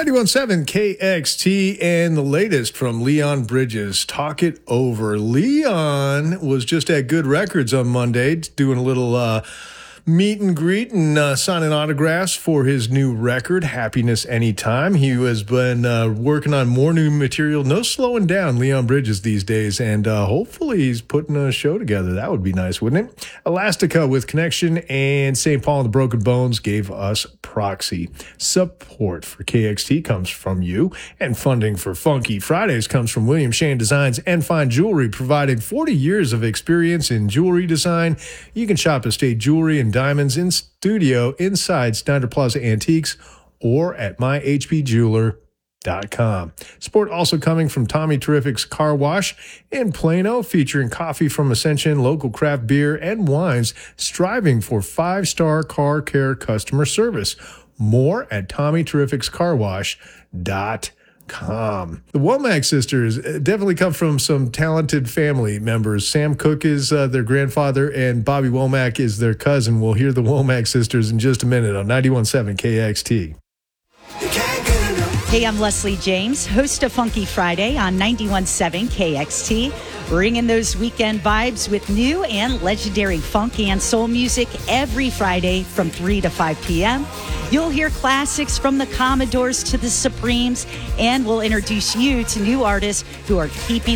91.7 KXT and the latest from Leon Bridges. Talk it over. Leon was just at Good Records on Monday doing a little meet and greet and signing autographs for his new record, Happiness Anytime. He has been working on more new material. No slowing down, Leon Bridges, these days. And hopefully he's putting a show together. That would be nice, wouldn't it? Elastica with Connection and St. Paul and the Broken Bones gave us Proxy. Support for KXT comes from you, and funding for Funky Fridays comes from William Shane Designs and Fine Jewelry, providing 40 years of experience in jewelry design. You can shop Estate Jewelry and Diamonds in studio inside Snyder Plaza Antiques or at myhbjeweler.com. Support also coming from Tommy Terrific's Car Wash in Plano, featuring coffee from Ascension, local craft beer and wines, striving for 5-star car care customer service. More at TommyTerrificsCarWash.com. The Womack sisters definitely come from some talented family members. Sam Cooke is their grandfather, and Bobby Womack is their cousin. We'll hear the Womack sisters in just a minute on 91.7 KXT. Hey, I'm Leslie James, host of Funky Friday on 91.7 KXT. Bringing those weekend vibes with new and legendary funk and soul music every Friday from 3 to 5 p.m. You'll hear classics from the Commodores to the Supremes, and we'll introduce you to new artists who are keeping